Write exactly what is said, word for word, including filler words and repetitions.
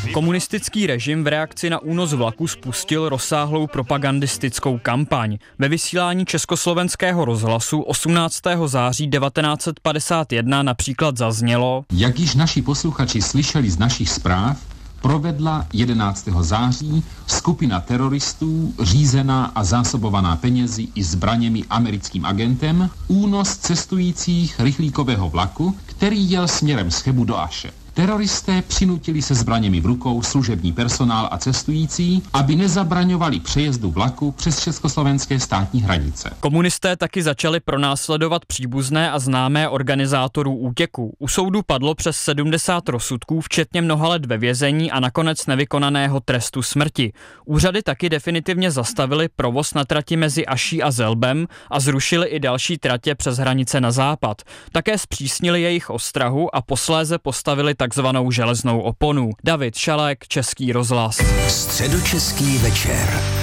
Komunistický režim v reakci na únos vlaku spustil rozsáhlou propagandistickou kampaň. Ve vysílání Československého rozhlasu osmnáctého září devatenáct set padesát jedna například zaznělo: Jak již naši posluchači slyšeli z našich zpráv, provedla jedenáctého září skupina teroristů, řízená a zásobovaná penězi i zbraněmi americkým agentem, únos cestujících rychlíkového vlaku, který jel směrem z Chebu do Aše. Teroristé přinutili se zbraněmi v rukou služební personál a cestující, aby nezabraňovali přejezdu vlaku přes československé státní hranice. Komunisté taky začali pronásledovat příbuzné a známé organizátorů útěku. U soudu padlo přes sedmdesát rozsudků, včetně mnoha let ve vězení a nakonec nevykonaného trestu smrti. Úřady taky definitivně zastavili provoz na trati mezi Aší a Zelbem a zrušili i další tratě přes hranice na západ. Také zpřísnili jejich ostrahu a posléze postavili takzvanou železnou oponu. David Šalek, Český rozhlas. Středočeský večer.